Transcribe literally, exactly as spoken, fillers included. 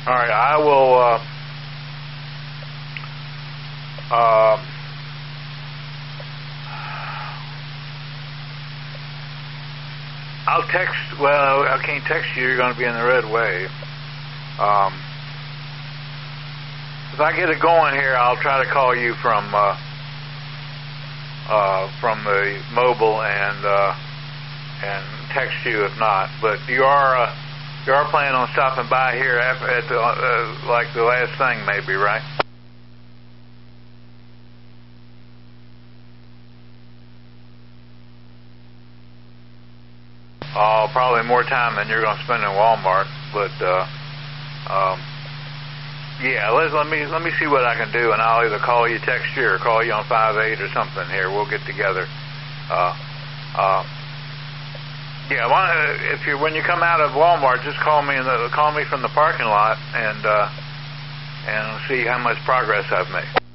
All right, I will. Uh, uh, I'll text. Well, I can't text you. You're going to be in the red wave. Um, if I get it going here, I'll try to call you from uh, uh, from the mobile and uh, and text you if not. But you are uh, you are planning on stopping by here after, at the uh, like the last thing, maybe, right? Oh, probably more time than you're going to spend in Walmart, but uh, um, yeah, let let me let me see what I can do, and I'll either call you, text you, or call you on five eight or something. Here, we'll get together. Uh, uh, yeah, why, if you when you come out of Walmart, just call me in the call me from the parking lot, and uh, and see how much progress I've made.